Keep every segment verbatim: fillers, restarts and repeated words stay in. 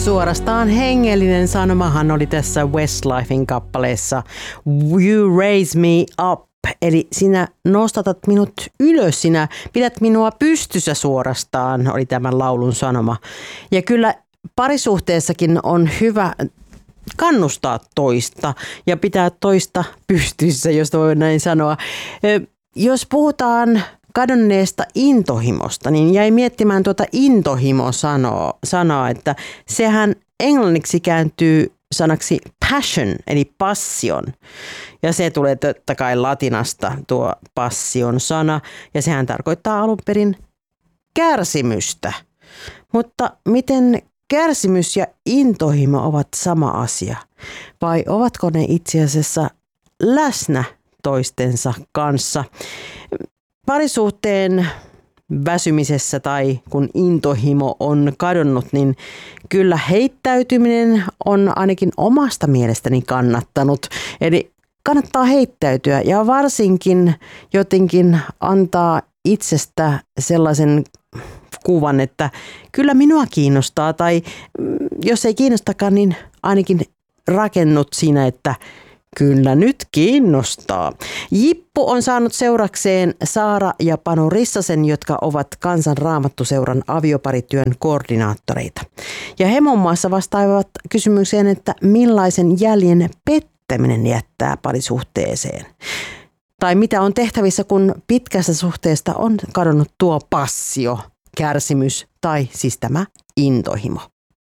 Suorastaan hengellinen sanomahan oli tässä Westlifein kappaleessa You Raise Me Up. Eli sinä nostatat minut ylös, sinä pidät minua pystyssä suorastaan, oli tämän laulun sanoma. Ja kyllä parisuhteessakin on hyvä kannustaa toista ja pitää toista pystyssä, jos voi näin sanoa. Jos puhutaan kadonneesta intohimosta, niin jäi miettimään tuota intohimo-sanaa, että sehän englanniksi kääntyy sanaksi passion, eli passion. Ja se tulee totta kai latinasta tuo passion sana, ja sehän tarkoittaa alun perin kärsimystä. Mutta miten kärsimys ja intohimo ovat sama asia? Vai ovatko ne itse asiassa läsnä toistensa kanssa? Parisuhteen väsymisessä tai kun intohimo on kadonnut, niin kyllä heittäytyminen on ainakin omasta mielestäni kannattanut. Eli kannattaa heittäytyä ja varsinkin jotenkin antaa itsestä sellaisen kuvan, että kyllä minua kiinnostaa tai jos ei kiinnostakaan, niin ainakin rakennut siinä, että kyllä nyt kiinnostaa. Jippu on saanut seurakseen Saara ja Panu Rissasen, jotka ovat Kansan Raamattuseuran avioparityön koordinaattoreita. Ja he muun muassa vastaavat kysymykseen, että millaisen jäljen pettäminen jättää parisuhteeseen. Tai mitä on tehtävissä, kun pitkästä suhteesta on kadonnut tuo passio, kärsimys tai siis tämä intohimo.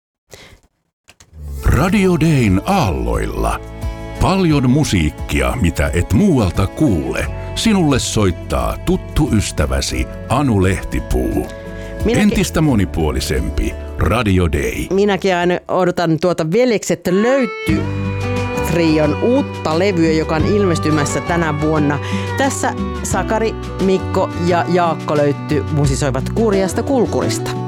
Radio Dayn aalloilla. Paljon musiikkia, mitä et muualta kuule. Sinulle soittaa tuttu ystäväsi Anu Lehtipuu. Minäkin, entistä monipuolisempi Radio Day. Minäkin aina odotan tuota Veljekset löytyy trion uutta levyä, joka on ilmestymässä tänä vuonna. Tässä Sakari, Mikko ja Jaakko Löytty musisoivat Kurjasta Kulkurista.